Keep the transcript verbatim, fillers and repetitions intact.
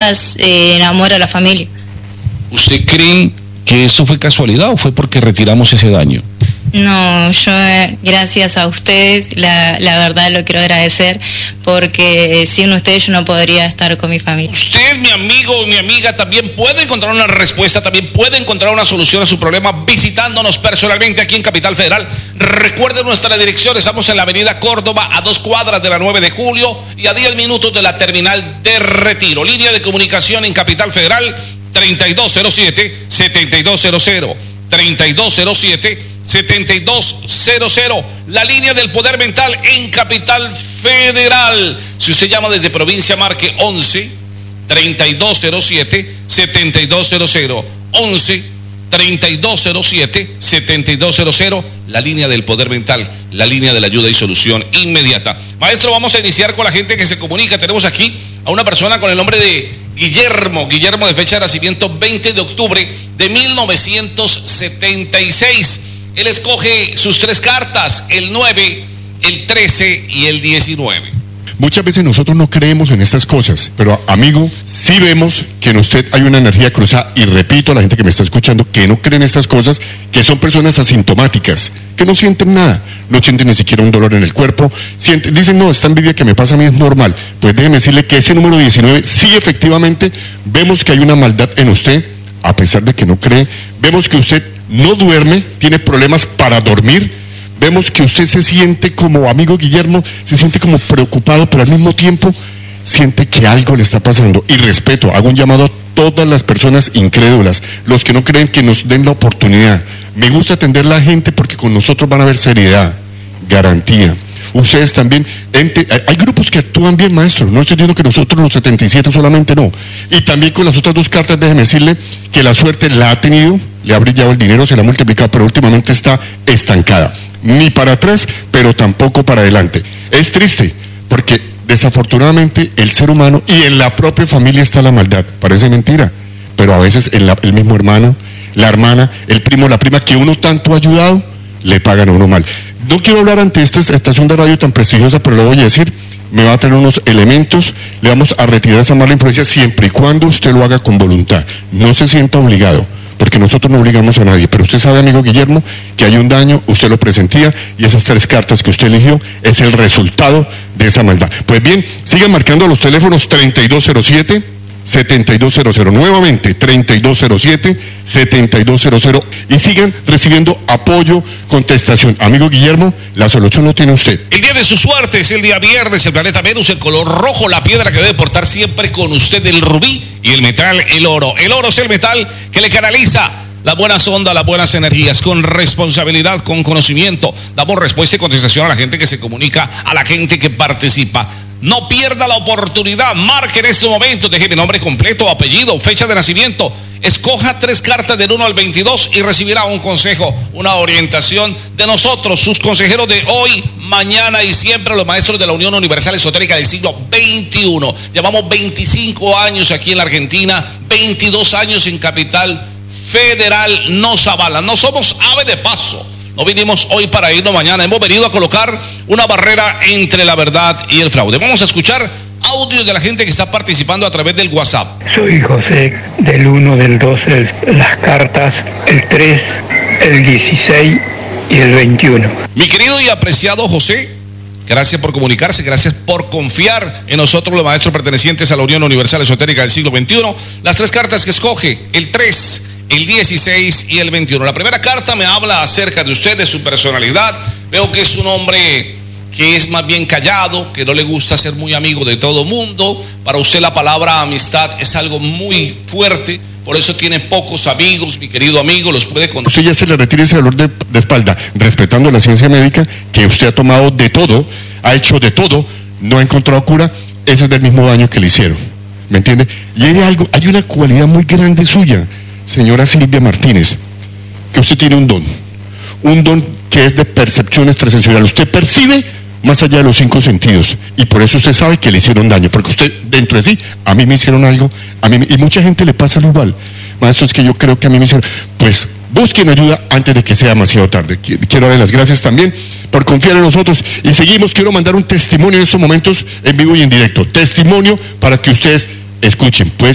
paz eh, en amor a la familia. ¿Usted cree que eso fue casualidad o fue porque retiramos ese daño? No, yo eh, gracias a ustedes, la, la verdad lo quiero agradecer, porque sin ustedes yo no podría estar con mi familia. Usted, mi amigo o mi amiga, también puede encontrar una respuesta, también puede encontrar una solución a su problema visitándonos personalmente aquí en Capital Federal. Recuerden nuestra dirección, estamos en la avenida Córdoba, a dos cuadras de la nueve de julio y a diez minutos de la terminal de Retiro. Línea de comunicación en Capital Federal, treinta y dos cero siete, setenta y dos cero cero, treinta y dos cero siete, setenta y dos cero cero, la línea del poder mental en Capital Federal. Si usted llama desde provincia, marque once, treinta y dos cero siete, setenta y dos cero cero, once, treinta y dos cero siete, setenta y dos cero cero, la línea del poder mental, la línea de la ayuda y solución inmediata. Maestro, vamos a iniciar con la gente que se comunica. Tenemos aquí a una persona con el nombre de Guillermo, Guillermo de fecha de nacimiento veinte de octubre de mil novecientos setenta y seis. Él escoge sus tres cartas, el nueve, el trece y el diecinueve. Muchas veces nosotros no creemos en estas cosas, pero amigo, sí vemos que en usted hay una energía cruzada, y repito a la gente que me está escuchando que no cree en estas cosas, que son personas asintomáticas, que no sienten nada, no sienten ni siquiera un dolor en el cuerpo, sienten, dicen, no, esta envidia que me pasa a mí es normal. Pues déjeme decirle que ese número diecinueve, sí efectivamente, vemos que hay una maldad en usted, a pesar de que no cree, vemos que usted no duerme, tiene problemas para dormir, vemos que usted se siente como, amigo Guillermo, se siente como preocupado, pero al mismo tiempo siente que algo le está pasando. Y respeto, hago un llamado a todas las personas incrédulas, los que no creen, que nos den la oportunidad. Me gusta atender a la gente porque con nosotros van a haber seriedad, garantía. Ustedes también, ente, hay grupos que actúan bien, maestro, no estoy diciendo que nosotros los setenta y siete solamente no. Y también con las otras dos cartas, déjeme decirle que la suerte la ha tenido, le ha brillado el dinero, se la ha multiplicado, pero últimamente está estancada. Ni para atrás, pero tampoco para adelante. Es triste, porque desafortunadamente el ser humano y en la propia familia está la maldad. Parece mentira, pero a veces el, el mismo hermano, la hermana, el primo, la prima que uno tanto ha ayudado, le pagan a uno mal. No quiero hablar ante esta estación de radio tan prestigiosa, pero le voy a decir, me va a traer unos elementos, le vamos a retirar esa mala influencia siempre y cuando usted lo haga con voluntad. No se sienta obligado, porque nosotros no obligamos a nadie, pero usted sabe, amigo Guillermo, que hay un daño, usted lo presentía, y esas tres cartas que usted eligió es el resultado de esa maldad. Pues bien, sigan marcando los teléfonos treinta y dos cero siete, setenta y dos cero cero, nuevamente treinta y dos cero siete, setenta y dos cero cero, y sigan recibiendo apoyo, contestación. Amigo Guillermo, la solución lo tiene usted. El día de su suerte es el día viernes, el planeta Venus, el color rojo, la piedra que debe portar siempre con usted, el rubí, y el metal, el oro. El oro es el metal que le canaliza las buenas ondas, las buenas energías, con responsabilidad, con conocimiento. Damos respuesta y contestación a la gente que se comunica, a la gente que participa. No pierda la oportunidad, marque en este momento, deje mi nombre completo, apellido, fecha de nacimiento, escoja tres cartas del uno al veintidós y recibirá un consejo, una orientación de nosotros, sus consejeros de hoy, mañana y siempre, los maestros de la Unión Universal Esotérica del siglo veintiuno. Llevamos veinticinco años aquí en la Argentina, veintidós años en Capital Federal, nos avalan, no somos ave de paso. No vinimos hoy para irnos mañana, hemos venido a colocar una barrera entre la verdad y el fraude. Vamos a escuchar audios de la gente que está participando a través del WhatsApp. Soy José, del uno, del dos, el, las cartas, el tres, el dieciséis y el veintiuno. Mi querido y apreciado José, gracias por comunicarse, gracias por confiar en nosotros, los maestros pertenecientes a la Unión Universal Esotérica del siglo veintiuno. Las tres cartas que escoge, el tres, el dieciséis y el veintiuno. La primera carta me habla acerca de usted, de su personalidad. Veo que es un hombre que es más bien callado, que no le gusta ser muy amigo de todo mundo. Para usted la palabra amistad es algo muy fuerte, por eso tiene pocos amigos, mi querido amigo, los puede contar. Usted ya se le retira ese dolor de, de espalda, respetando la ciencia médica, que usted ha tomado de todo, ha hecho de todo, no ha encontrado cura, ese es del mismo daño que le hicieron, ¿me entiende? Y hay algo, hay una cualidad muy grande suya, señora Silvia Martínez, que usted tiene un don, un don que es de percepción extrasensorial. Usted percibe más allá de los cinco sentidos, y por eso usted sabe que le hicieron daño, porque usted dentro de sí, a mí me hicieron algo, a mí, y mucha gente le pasa lo igual. Maestro, es que yo creo que a mí me hicieron, pues busquen ayuda antes de que sea demasiado tarde. Quiero darle las gracias también por confiar en nosotros, y seguimos. Quiero mandar un testimonio en estos momentos en vivo y en directo, testimonio para que ustedes escuchen, pues.